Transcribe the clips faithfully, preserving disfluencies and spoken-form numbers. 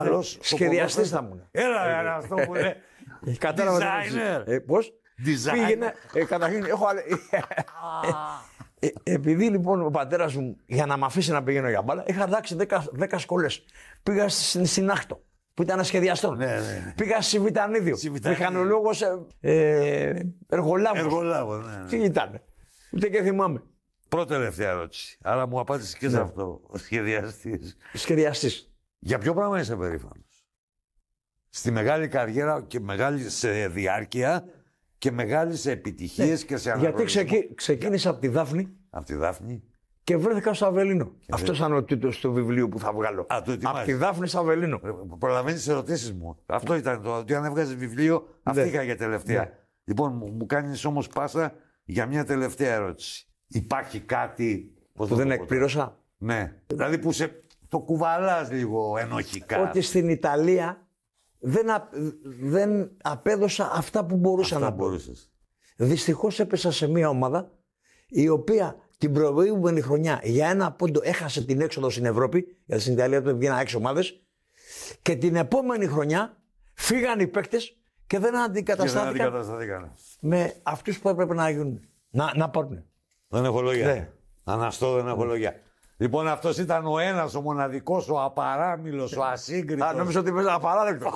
Σχεδιαστής θα ήμουν. Έλα, έλα, αυτό που είναι. Designer. Ε, πώς. Πήγαινα, ε, καταρχήν, έχω άλλη... ε, ε, επειδή λοιπόν ο πατέρας μου, για να με αφήσει να πηγαίνω για μπάλα, είχα δάξει δέκα σχολές. Πήγα στην, στην Άκτο, που ήταν σχεδιαστών. Ναι, ναι. Πήγα στη Βιτανίδιο, μηχανολόγος ε, ε, εργολάβος. Εργολάβος, ναι, ναι. Τι ήταν, ούτε και θυμάμαι. Πρώτη τελευταία ερώτηση. Άρα μου απάντησε και σε Ναι. αυτό. Ο σχεδιαστής. Σχεδιαστής. Για ποιο πράγμα είσαι περήφανος? Στη μεγάλη καριέρα και μεγάλη σε διάρκεια και μεγάλη σε επιτυχίες και σε αναγνωρισμό. Γιατί ξεκι... ξεκίνησα από τη Δάφνη Από τη Δάφνη. και βρέθηκα στο Αβελίνο. Και Αυτό ήταν ο τίτλος του βιβλίου που θα βγάλω. Α, το ετοιμάζεις. Από τη Δάφνη στο Αβελίνο. Προλαβαίνεις τις ερωτήσεις μου. Αυτό ήταν το. Ότι αν έβγαζε βιβλίο, αυτή Ναι. είχα για τελευταία. Ναι. Λοιπόν, μου, μου κάνεις όμως πάσα για μια τελευταία ερώτηση. Υπάρχει κάτι. Πώς Που θα δεν το πω εκπλήρωσα. τώρα? Ναι. Δηλαδή που σε το κουβαλάς λίγο ενοχικά. Ότι στην Ιταλία δεν, α... δεν απέδωσα αυτά που μπορούσα Αυτά να πω. μπορούσες. Δυστυχώς έπεσα σε μια ομάδα η οποία την προηγούμενη χρονιά για ένα πόντο έχασε την έξοδο στην Ευρώπη, γιατί στην Ιταλία τότε βγαίναν έξι ομάδες, και την επόμενη χρονιά φύγαν οι παίκτες και δεν Και δεν αντικαταστάθηκαν αντικατασταθήκανε. με αυτούς που έπρεπε να γίνουν. Να, να πάρουν. Δεν έχω λόγια. Ναι. Αναστώ, δεν έχω λόγια. Λοιπόν, αυτός ήταν ο ένας, ο μοναδικός, ο απαράμιλος, ο ασύγκριτος. Α, νομίζω ότι είπες απαράδεκτο.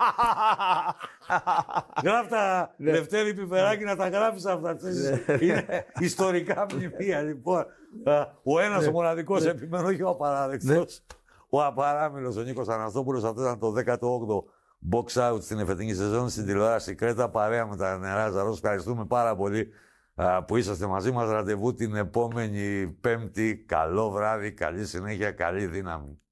Γράφτα, Ναι. Λευτέρη Πιπεράκη, να τα γράφεις αυτά. Είναι ιστορικά μνημεία, λοιπόν. Ο ένας, ο μοναδικός, επιμένω, όχι ο απαράδεκτος. Ο απαράμιλος, ο Νίκος Αναστόπουλος, αυτό ήταν το δέκατο όγδοο box out στην εφετινή σεζόν στην τηλεόραση Κρέτα, παρέα με τα νερά Ζαρός. Ευχαριστούμε πάρα πολύ α, που είσαστε μαζί μας. Ραντεβού την επόμενη Πέμπτη. Καλό βράδυ, καλή συνέχεια, καλή δύναμη.